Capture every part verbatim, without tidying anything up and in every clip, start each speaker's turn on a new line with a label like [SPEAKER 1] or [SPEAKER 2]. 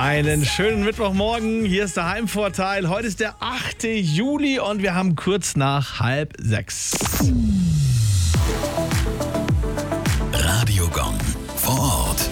[SPEAKER 1] Einen schönen Mittwochmorgen, hier ist der Heimvorteil. Heute ist der achte Juli und wir haben kurz nach halb sechs.
[SPEAKER 2] Radiogong vor Ort.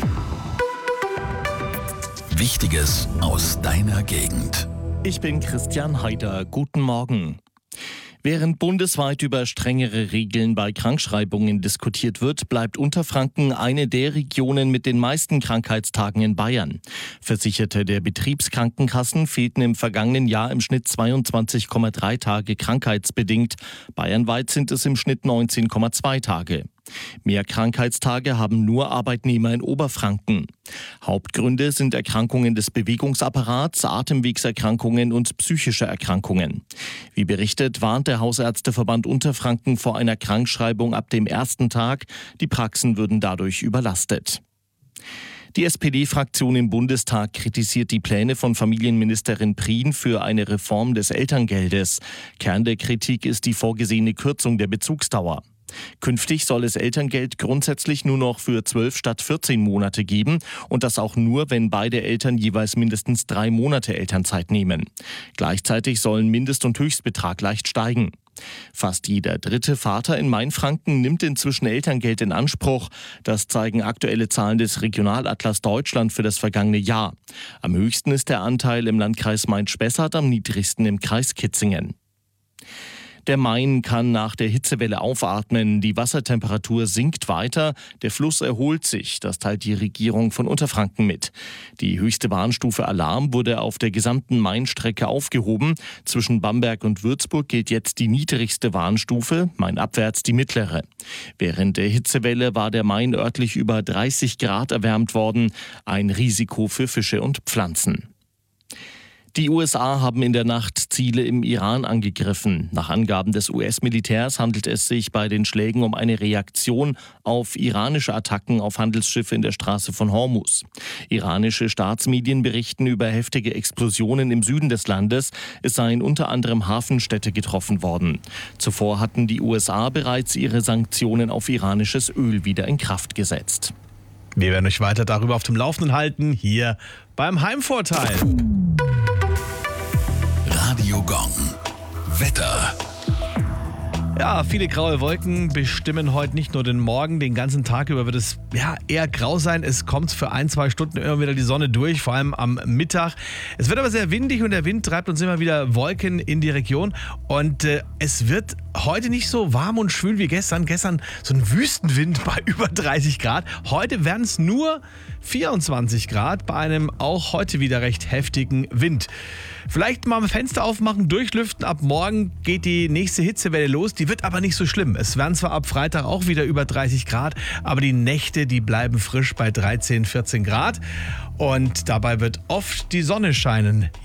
[SPEAKER 2] Wichtiges aus deiner Gegend.
[SPEAKER 3] Ich bin Christian Heider. Guten Morgen. Während bundesweit über strengere Regeln bei Krankschreibungen diskutiert wird, bleibt Unterfranken eine der Regionen mit den meisten Krankheitstagen in Bayern. Versicherte der Betriebskrankenkassen fehlten im vergangenen Jahr im Schnitt zweiundzwanzig Komma drei Tage krankheitsbedingt. Bayernweit sind es im Schnitt neunzehn Komma zwei Tage. Mehr Krankheitstage haben nur Arbeitnehmer in Oberfranken. Hauptgründe sind Erkrankungen des Bewegungsapparats, Atemwegserkrankungen und psychische Erkrankungen. Wie berichtet, warnt der Hausärzteverband Unterfranken vor einer Krankschreibung ab dem ersten Tag. Die Praxen würden dadurch überlastet. Die S P D-Fraktion im Bundestag kritisiert die Pläne von Familienministerin Prien für eine Reform des Elterngeldes. Kern der Kritik ist die vorgesehene Kürzung der Bezugsdauer. Künftig soll es Elterngeld grundsätzlich nur noch für zwölf statt vierzehn Monate geben und das auch nur, wenn beide Eltern jeweils mindestens drei Monate Elternzeit nehmen. Gleichzeitig sollen Mindest- und Höchstbetrag leicht steigen. Fast jeder dritte Vater in Mainfranken nimmt inzwischen Elterngeld in Anspruch. Das zeigen aktuelle Zahlen des Regionalatlas Deutschland für das vergangene Jahr. Am höchsten ist der Anteil im Landkreis Main-Spessart, am niedrigsten im Kreis Kitzingen. Der Main kann nach der Hitzewelle aufatmen. Die Wassertemperatur sinkt weiter. Der Fluss erholt sich. Das teilt die Regierung von Unterfranken mit. Die höchste Warnstufe Alarm wurde auf der gesamten Mainstrecke aufgehoben. Zwischen Bamberg und Würzburg gilt jetzt die niedrigste Warnstufe, mainabwärts die mittlere. Während der Hitzewelle war der Main örtlich über dreißig Grad erwärmt worden. Ein Risiko für Fische und Pflanzen. Die U S A haben in der Nacht Ziele im Iran angegriffen. Nach Angaben des U S-Militärs handelt es sich bei den Schlägen um eine Reaktion auf iranische Attacken auf Handelsschiffe in der Straße von Hormuz. Iranische Staatsmedien berichten über heftige Explosionen im Süden des Landes. Es seien unter anderem Hafenstädte getroffen worden. Zuvor hatten die U S A bereits ihre Sanktionen auf iranisches Öl wieder in Kraft gesetzt.
[SPEAKER 1] Wir werden euch weiter darüber auf dem Laufenden halten, hier beim Heimvorteil.
[SPEAKER 2] Radiogong. Wetter.
[SPEAKER 1] Ja, viele graue Wolken bestimmen heute nicht nur den Morgen, den ganzen Tag über wird es ja, eher grau sein. Es kommt für ein, zwei Stunden immer wieder die Sonne durch, vor allem am Mittag. Es wird aber sehr windig und der Wind treibt uns immer wieder Wolken in die Region. Und äh, es wird heute nicht so warm und schwül wie gestern. Gestern so ein Wüstenwind bei über dreißig Grad. Heute werden es nur vierundzwanzig Grad bei einem auch heute wieder recht heftigen Wind. Vielleicht mal Fenster aufmachen, durchlüften. Ab morgen geht die nächste Hitzewelle los. Die wird aber nicht so schlimm. Es werden zwar ab Freitag auch wieder über dreißig Grad, aber die Nächte, die bleiben frisch bei dreizehn, vierzehn Grad. Und dabei wird oft die Sonne scheinen.